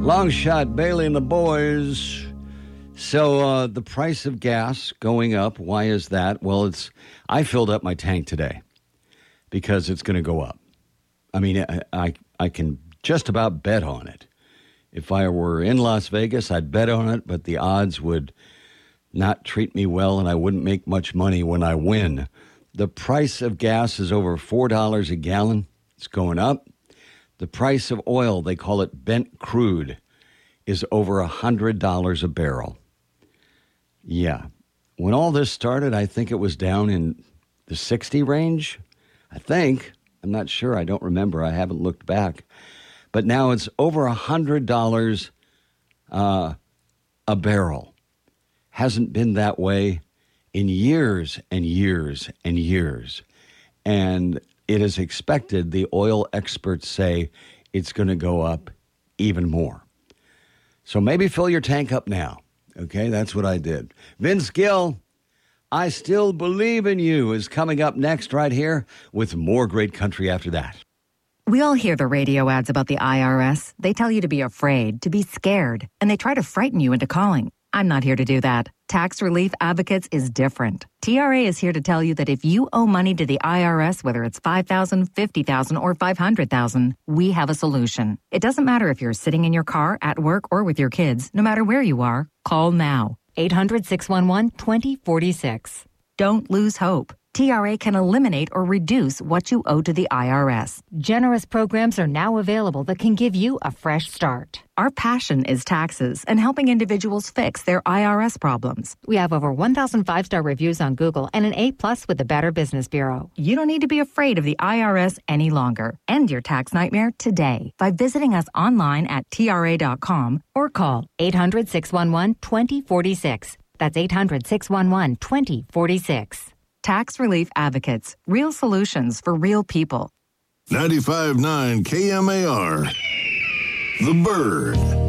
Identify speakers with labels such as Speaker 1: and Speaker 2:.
Speaker 1: Long Shot, Bailey and the boys. So the price of gas going up. Why is that? Well, I filled up my tank today because it's going to go up. I mean, I can just about bet on it. If I were in Las Vegas, I'd bet on it, but the odds would not treat me well, and I wouldn't make much money when I win. The price of gas is over $4 a gallon. It's going up. The price of oil, they call it bent crude, is over $100 a barrel. Yeah. When all this started, I think it was down in the 60 range. I think. I'm not sure. I don't remember. I haven't looked back. But now it's over $100 a barrel. Hasn't been that way in years and years and years. And it is expected, the oil experts say, it's going to go up even more. So maybe fill your tank up now. Okay, that's what I did. Vince Gill, I Still Believe in You is coming up next right here with more great country after that.
Speaker 2: We all hear the radio ads about the IRS. They tell you to be afraid, to be scared, and they try to frighten you into calling. I'm not here to do that. Tax Relief Advocates is different. TRA is here to tell you that if you owe money to the IRS, whether it's $5,000, $50,000, or $500,000, we have a solution. It doesn't matter if you're sitting in your car, at work, or with your kids. No matter where you are, call now. 800-611-2046. Don't lose hope. TRA can eliminate or reduce what you owe to the IRS.
Speaker 3: Generous programs are now available that can give you a fresh start.
Speaker 2: Our passion is taxes and helping individuals fix their IRS problems.
Speaker 3: We have over 1,000 five-star reviews on Google and an A+ with the Better Business Bureau.
Speaker 2: You don't need to be afraid of the IRS any longer. End your tax nightmare today by visiting us online at TRA.com or call
Speaker 3: 800-611-2046. That's 800-611-2046.
Speaker 2: Tax Relief Advocates. Real solutions for real people.
Speaker 4: 95.9 KMAR. The Bird.